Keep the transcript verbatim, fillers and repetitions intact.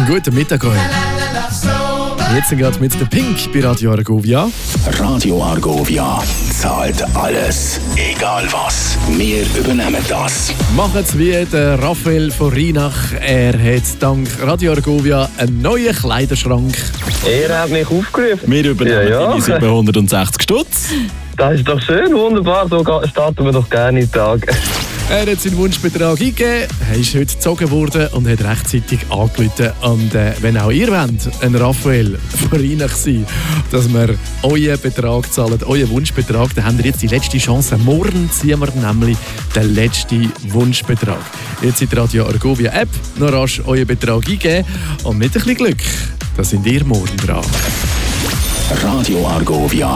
Guten Mittag euch. Jetzt gerade mit der Pink bei Radio Argovia. Radio Argovia zahlt alles, egal was. Wir übernehmen das. Machen es wie der Raphael von Rheinach. Er hat dank Radio Argovia einen neuen Kleiderschrank. Er hat mich aufgerufen. Wir übernehmen ja, ja. deine siebenhundertsechzig Stutz. Das ist doch schön, wunderbar. So starten wir doch gerne in den Tag. Er hat seinen Wunschbetrag eingegeben, er ist heute gezogen worden und hat rechtzeitig angerufen. Und äh, wenn auch ihr wollt, ein Raphael von Rheinach sein, dass wir euren Betrag zahlen, euren Wunschbetrag, dann habt ihr jetzt die letzte Chance. Morgen ziehen wir nämlich den letzten Wunschbetrag. Jetzt in der Radio Argovia App noch rasch euren Betrag eingeben und mit ein bisschen Glück, da sind ihr morgen dran. Radio Argovia.